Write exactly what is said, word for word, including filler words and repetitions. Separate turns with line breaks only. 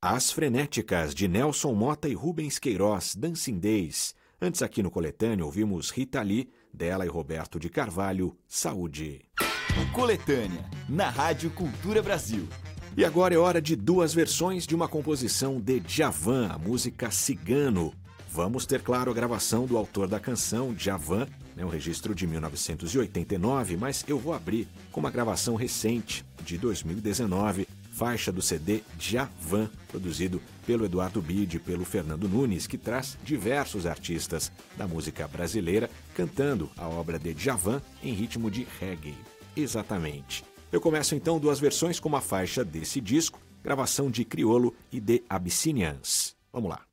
As Frenéticas, de Nelson Motta e Rubens Queiroz, Dancing Days. Antes aqui no Coletâneo ouvimos Rita Lee, dela e Roberto de Carvalho, Saúde.
Coletânea, na Rádio Cultura Brasil.
E agora é hora de duas versões de uma composição de Djavan, a música Cigano. Vamos ter, claro, a gravação do autor da canção, Djavan, né, um registro de mil novecentos e oitenta e nove, mas eu vou abrir com uma gravação recente, de dois mil e dezenove, faixa do C D Djavan, produzido pelo Eduardo Bide e pelo Fernando Nunes, que traz diversos artistas da música brasileira cantando a obra de Djavan em ritmo de reggae. Exatamente. Eu começo então duas versões com uma faixa desse disco, gravação de Criolo e The Abyssinians. Vamos lá.